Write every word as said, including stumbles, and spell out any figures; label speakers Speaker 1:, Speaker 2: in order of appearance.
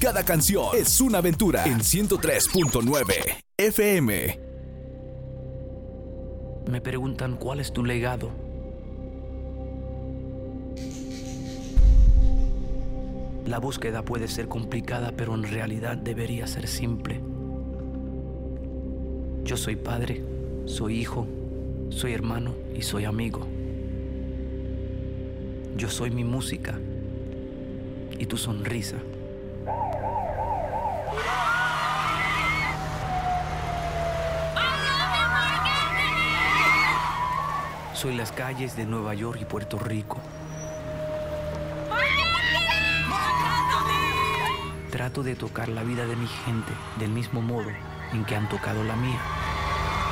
Speaker 1: Cada canción es una aventura en ciento tres punto nueve F M.
Speaker 2: Me preguntan cuál es tu legado. La búsqueda puede ser complicada, pero en realidad debería ser simple. Yo soy padre, soy hijo, soy hermano y soy amigo. Yo soy mi música y tu sonrisa. Soy las calles de Nueva York y Puerto Rico. Trato de tocar la vida de mi gente del mismo modo en que han tocado la mía.